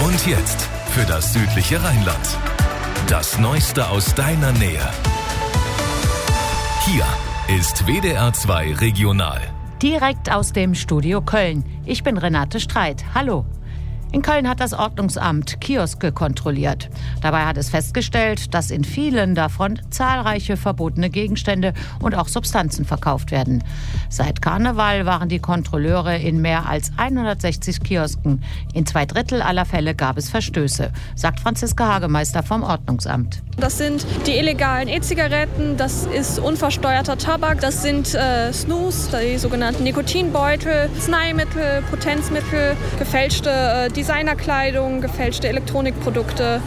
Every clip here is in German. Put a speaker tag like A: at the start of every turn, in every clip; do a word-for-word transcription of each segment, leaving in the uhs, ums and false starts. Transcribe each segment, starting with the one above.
A: Und jetzt für das südliche Rheinland. Das Neueste aus deiner Nähe. Hier ist W D R zwei Regional.
B: Direkt aus dem Studio Köln. Ich bin Renate Streit. Hallo. In Köln hat das Ordnungsamt Kioske kontrolliert. Dabei hat es festgestellt, dass in vielen davon zahlreiche verbotene Gegenstände und auch Substanzen verkauft werden. Seit Karneval waren die Kontrolleure in mehr als hundertsechzig Kiosken. In zwei Drittel aller Fälle gab es Verstöße, sagt Franziska Hagemeister vom Ordnungsamt.
C: Das sind die illegalen E-Zigaretten, das ist unversteuerter Tabak, das sind äh, Snus, die sogenannten Nikotinbeutel, Arzneimittel, Potenzmittel, gefälschte äh, Designerkleidung, gefälschte Elektronikprodukte.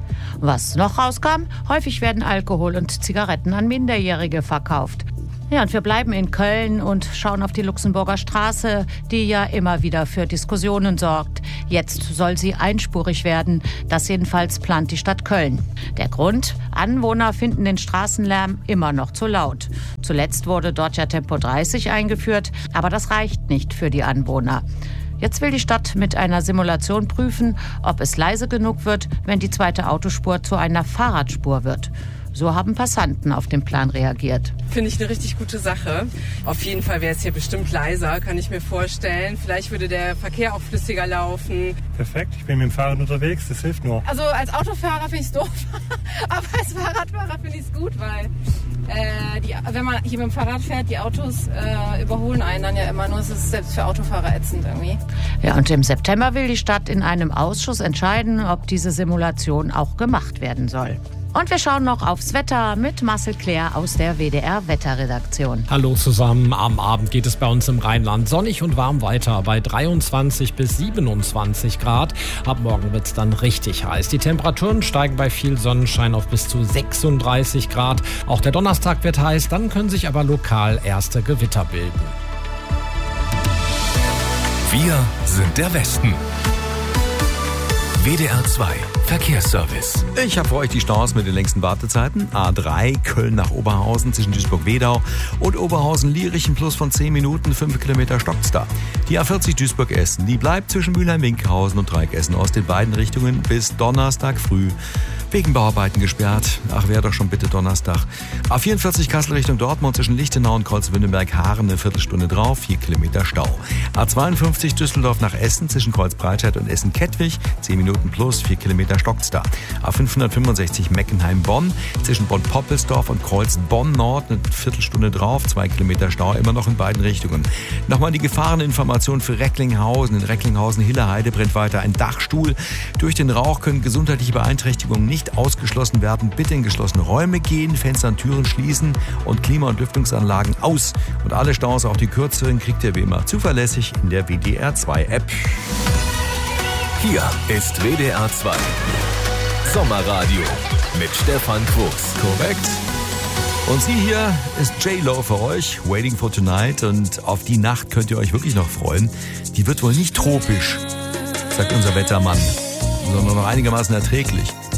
B: Was noch rauskam? Häufig werden Alkohol und Zigaretten an Minderjährige verkauft. Ja, und wir bleiben in Köln und schauen auf die Luxemburger Straße, die ja immer wieder für Diskussionen sorgt. Jetzt soll sie einspurig werden. Das jedenfalls plant die Stadt Köln. Der Grund? Anwohner finden den Straßenlärm immer noch zu laut. Zuletzt wurde dort ja Tempo dreißig eingeführt, aber das reicht nicht für die Anwohner. Jetzt will die Stadt mit einer Simulation prüfen, ob es leise genug wird, wenn die zweite Autospur zu einer Fahrradspur wird. So haben Passanten auf den Plan reagiert.
D: Finde ich eine richtig gute Sache. Auf jeden Fall wäre es hier bestimmt leiser, kann ich mir vorstellen. Vielleicht würde der Verkehr auch flüssiger laufen.
E: Perfekt, ich bin mit dem Fahrrad unterwegs, das hilft nur.
D: Also als Autofahrer finde ich es doof, aber als Fahrradfahrer finde ich es gut, weil äh, die, wenn man hier mit dem Fahrrad fährt, die Autos äh, überholen einen dann ja immer nur. Es ist selbst für Autofahrer ätzend irgendwie.
B: Ja, und im September will die Stadt in einem Ausschuss entscheiden, ob diese Simulation auch gemacht werden soll. Und wir schauen noch aufs Wetter mit Marcel Claire aus der W D R Wetterredaktion.
F: Hallo zusammen. Am Abend geht es bei uns im Rheinland sonnig und warm weiter bei dreiundzwanzig bis siebenundzwanzig Grad. Ab morgen wird es dann richtig heiß. Die Temperaturen steigen bei viel Sonnenschein auf bis zu sechsunddreißig Grad. Auch der Donnerstag wird heiß, dann können sich aber lokal erste Gewitter bilden.
A: Wir sind der Westen. W D R zwei Verkehrsservice.
G: Ich habe für euch die Staus mit den längsten Wartezeiten. A drei Köln nach Oberhausen zwischen Duisburg-Wedau und Oberhausen-Lierich ein Plus von zehn Minuten, fünf Kilometer stockt's da. Die A vierzig Duisburg-Essen, die bleibt zwischen Mülheim-Winkhausen und Dreieck-Essen-Ost in beiden Richtungen bis Donnerstag früh. Wegen Bauarbeiten gesperrt. Ach, wäre doch schon bitte Donnerstag. A vierundvierzig Kassel Richtung Dortmund zwischen Lichtenau und Kreuzwindenberg-Haaren eine Viertelstunde drauf, vier Kilometer Stau. A zweiundfünfzig Düsseldorf nach Essen zwischen Kreuzbreitscheid und Essen-Kettwig, zehn Minuten plus, vier Kilometer stockt's da. A fünfhundertfünfundsechzig Meckenheim-Bonn zwischen Bonn-Poppelsdorf und Kreuz-Bonn-Nord eine Viertelstunde drauf, zwei Kilometer Stau, immer noch in beiden Richtungen. Nochmal die Gefahreninformation für Recklinghausen. In Recklinghausen-Hilleheide brennt weiter ein Dachstuhl. Durch den Rauch können gesundheitliche Beeinträchtigungen nicht ausgeschlossen werden. Bitte in geschlossene Räume gehen, Fenster und Türen schließen und Klima- und Lüftungsanlagen aus. Und alle Staus, auch die kürzeren, kriegt ihr wie immer zuverlässig in der W D R zwei App.
A: Hier ist W D R zwei Sommerradio mit Stefan Fuchs.
G: Korrekt. Und sie hier ist J-Lo für euch, Waiting for Tonight. Und auf die Nacht könnt ihr euch wirklich noch freuen. Die wird wohl nicht tropisch, sagt unser Wettermann, sondern noch einigermaßen erträglich.